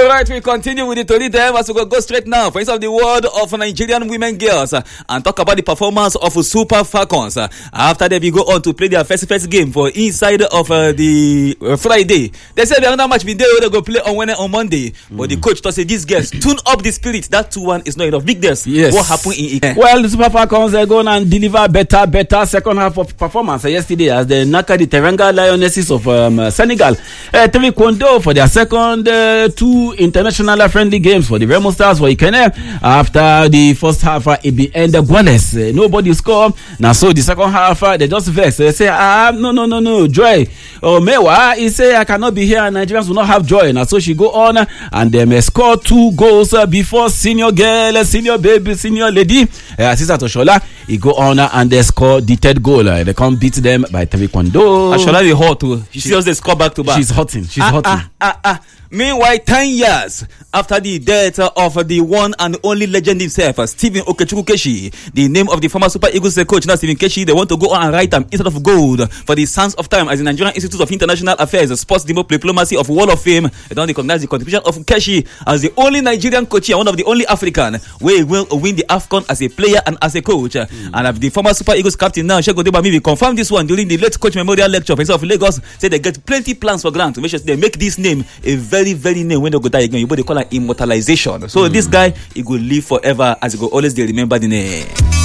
Alright, we continue with the Tori them as we go straight now for inside the world of Nigerian women girls and talk about the performance of Super Falcons after they be go on to play their first game for inside of the Friday. They said another match been there where they go play on Wednesday on Monday, but the coach thought say these girls tune up the spirit. That 2-1 is not enough. Big girls. Yes. What happened in Well, the Super Falcons are going and deliver better second half of performance yesterday as they knocked the Teranga Lionesses of Senegal. Taekwondo for their second two international friendly games for the Remo Stars for Ikene. After the first half, it be end goalless. Nobody score. Now, so the second half, they just vex. They say, no, Joy. Mewa, he say, I cannot be here and Nigerians will not have joy. Now, so she go on and they score 2 goals before senior girl, senior baby, senior lady, Sister Toshola. He go on and they score the 3rd goal. They can't beat them by Taekwondo. Toshola is hot too. She sees they score back to back. She's hotting. Meanwhile, 10 years after the death of the one and only legend himself, Stephen Okechukwu Keshi, the name of the former Super Eagles coach, now Stephen Keshi, they want to go on and write instead of gold for the Sands of Time as the Nigerian Institute of International Affairs, Sports Diplomacy of Wall of Fame. They don't recognize the contribution of Keshi as the only Nigerian coach and one of the only African where will win the AFCON as a player and as a coach. And the former Super Eagles captain now, Sheikh Odebami, will confirm this one during the late coach memorial lecture for of Lagos. Say they get plenty plans for Grant to make sure they make this name a very name when they go die again. You they call it immortalization. So this guy, he will live forever as he go always they remember the name.